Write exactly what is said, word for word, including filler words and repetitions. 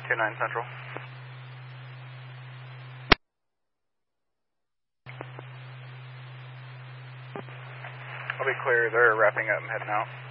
two nine Central. I'll be clear, they're wrapping up and heading out.